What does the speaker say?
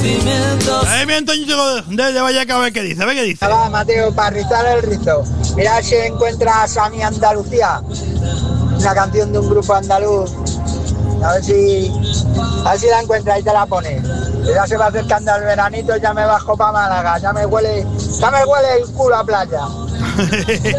mi Antoñito de Vallecas, a ver qué dice, Va, Mateo, para rizar el rizo. Mira si encuentras a mi Andalucía, una canción de un grupo andaluz. A ver si la encuentras y te la pones. Ya se va acercando el veranito, ya me bajo para Málaga, ya me huele el culo a playa.